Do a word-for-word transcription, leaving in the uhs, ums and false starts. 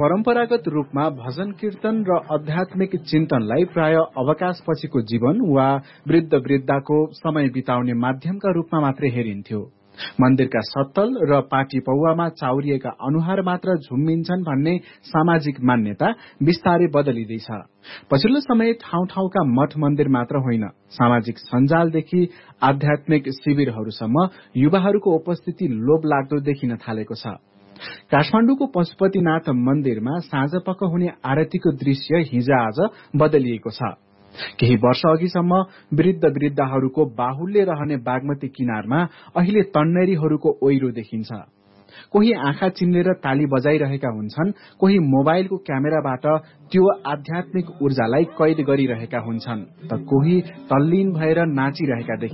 परम्परागत रूपमा भजन कीर्तन र आध्यात्मिक चिन्तनलाई प्राय अवकाशपछिको जीवन वा वृद्ध वृद्धाको समय बिताउने माध्यमका रूपमा मात्रै हेरिन्थ्यो। मन्दिरका सत्तल र पाटी पौवामा चाउरिएका अनुहार मात्र झुम्मिन्छन् भन्ने सामाजिक मान्यता बिस्तारै बदलिँदैछ। पछिल्लो समय ठाउँ ठाउँका मठ मन्दिर मात्र होइन, सामाजिक सञ्जालदेखि आध्यात्मिक शिविरहरूसम्म युवाहरूको उपस्थिति लोभलाग्दो देखिन थालेको छ। काठमाडौँको पशुपतिनाथ मन्दिरमा साँझपख हुने आरतीको दृश्य हिजो आज बदलिएको छ। केही वर्ष अघिसम्म वृद्ध वृद्धाहरूको बाहुल्य रहने बागमती किनारमा अहिले तन्नेरीहरूको ओइरो देखिन्छ। कोही आँखा चिम्लेर ताली बजाइरहेका हुन्छन्, कोही मोबाइलको क्यामेराबाट त्यो आध्यात्मिक ऊर्जालाई कैद गरिरहेका हुन्छन्, त कोही तल्लीन भएर नाचिरहेका देखिन्छन्।